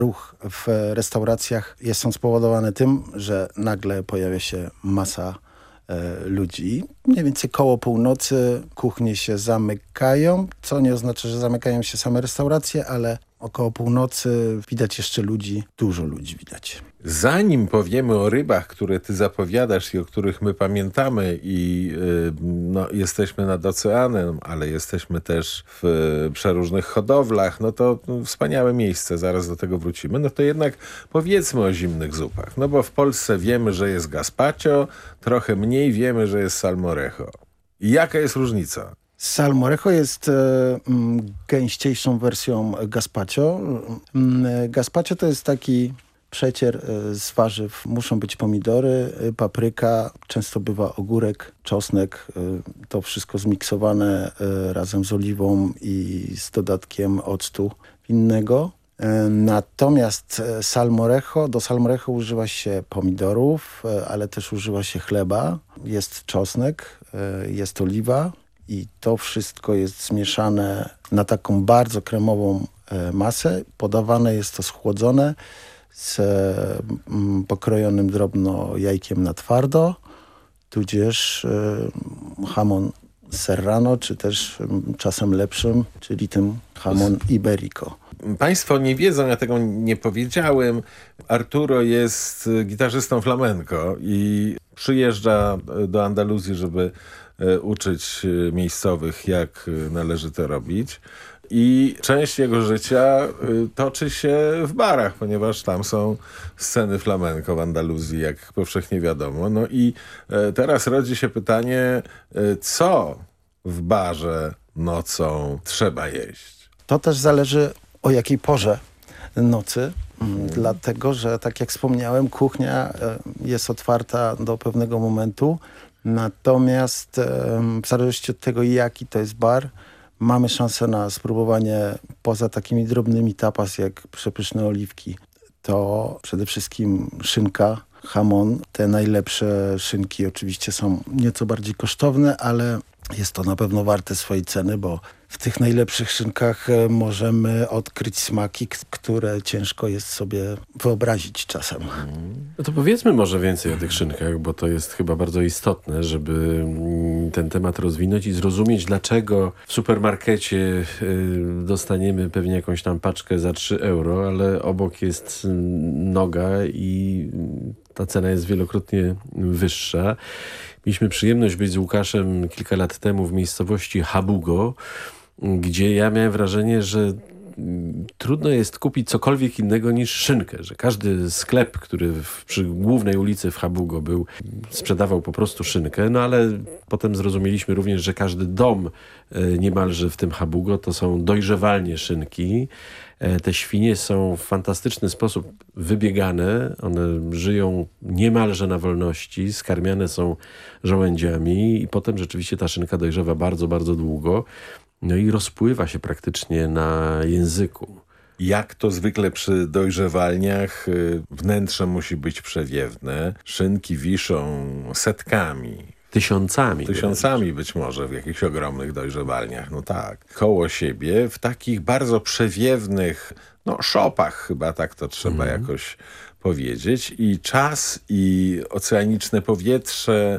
ruch w restauracjach jest on spowodowany tym, że nagle pojawia się masa ludzi. Mniej więcej koło północy kuchnie się zamykają, co nie oznacza, że zamykają się same restauracje, ale około północy widać jeszcze ludzi, dużo ludzi widać. Zanim powiemy o rybach, które ty zapowiadasz i o których my pamiętamy i jesteśmy nad oceanem, ale jesteśmy też w przeróżnych hodowlach, no to wspaniałe miejsce, zaraz do tego wrócimy. No to jednak powiedzmy o zimnych zupach. No bo w Polsce wiemy, że jest gazpacho, trochę mniej wiemy, że jest salmorejo. I jaka jest różnica? Salmorejo jest gęściejszą wersją gazpacho. Gazpacho to jest taki przecier z warzyw. Muszą być pomidory, papryka, często bywa ogórek, czosnek. To wszystko zmiksowane razem z oliwą i z dodatkiem octu winnego. Natomiast do salmorejo używa się pomidorów, ale też używa się chleba. Jest czosnek, jest oliwa i to wszystko jest zmieszane na taką bardzo kremową masę. Podawane jest to schłodzone z pokrojonym drobno jajkiem na twardo, tudzież hamon serrano, czy też czasem lepszym, czyli tym hamon iberico. Państwo nie wiedzą, ja tego nie powiedziałem. Arturo jest gitarzystą flamenco i przyjeżdża do Andaluzji, żeby uczyć miejscowych, jak należy to robić. I część jego życia toczy się w barach, ponieważ tam są sceny flamenco w Andaluzji, jak powszechnie wiadomo. No i teraz rodzi się pytanie, co w barze nocą trzeba jeść? To też zależy o jakiej porze nocy, dlatego że tak jak wspomniałem, kuchnia jest otwarta do pewnego momentu, natomiast w zależności od tego, jaki to jest bar, mamy szansę na spróbowanie poza takimi drobnymi tapas jak przepyszne oliwki. To przede wszystkim szynka, hamon. Te najlepsze szynki oczywiście są nieco bardziej kosztowne, ale jest to na pewno warte swojej ceny, bo w tych najlepszych szynkach możemy odkryć smaki, które ciężko jest sobie wyobrazić czasem. No to powiedzmy może więcej o tych szynkach, bo to jest chyba bardzo istotne, żeby ten temat rozwinąć i zrozumieć, dlaczego w supermarkecie dostaniemy pewnie jakąś tam paczkę za 3 euro, ale obok jest noga i ta cena jest wielokrotnie wyższa. Mieliśmy przyjemność być z Łukaszem kilka lat temu w miejscowości Habugo, gdzie ja miałem wrażenie, że trudno jest kupić cokolwiek innego niż szynkę, że każdy sklep, który przy głównej ulicy w Habugo był, sprzedawał po prostu szynkę, no ale potem zrozumieliśmy również, że każdy dom niemalże w tym Habugo to są dojrzewalnie szynki. Te świnie są w fantastyczny sposób wybiegane, one żyją niemalże na wolności, skarmiane są żołędziami i potem rzeczywiście ta szynka dojrzewa bardzo, bardzo długo. No i rozpływa się praktycznie na języku. Jak to zwykle przy dojrzewalniach, wnętrze musi być przewiewne, szynki wiszą setkami. Tysiącami być może w jakichś ogromnych dojrzewalniach, no tak. Koło siebie w takich bardzo przewiewnych, szopach chyba tak to trzeba jakoś powiedzieć. I czas i oceaniczne powietrze,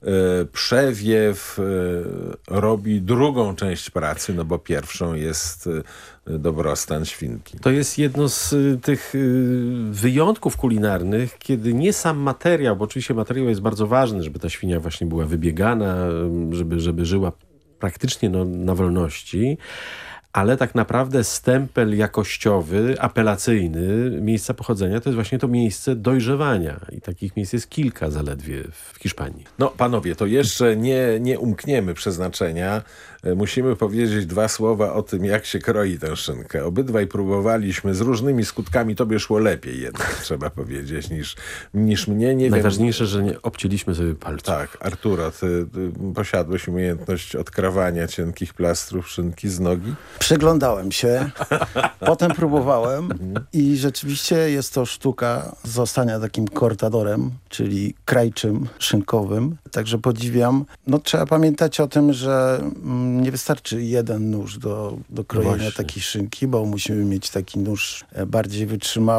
przewiew robi drugą część pracy, no bo pierwszą jest dobrostan świnki. To jest jedno z tych wyjątków kulinarnych, kiedy nie sam materiał, bo oczywiście materiał jest bardzo ważny, żeby ta świnia właśnie była wybiegana, żeby żyła praktycznie na wolności, ale tak naprawdę stempel jakościowy, apelacyjny miejsca pochodzenia to jest właśnie to miejsce dojrzewania. I takich miejsc jest kilka zaledwie w Hiszpanii. No panowie, to jeszcze nie umkniemy przeznaczenia. Musimy powiedzieć 2 słowa o tym, jak się kroi tę szynkę. Obydwaj próbowaliśmy z różnymi skutkami. Tobie szło lepiej jednak, trzeba powiedzieć, niż mnie. Nie Najważniejsze, że nie obcięliśmy sobie palców. Tak, Arturo, ty posiadłeś umiejętność odkrawania cienkich plastrów szynki z nogi? Przyglądałem się, potem próbowałem i rzeczywiście jest to sztuka zostania takim kortadorem, czyli krajczym szynkowym. Także podziwiam. No, trzeba pamiętać o tym, że nie wystarczy jeden nóż do krojenia Właśnie. takiej szynki, bo musimy mieć taki nóż bardziej wytrzymały,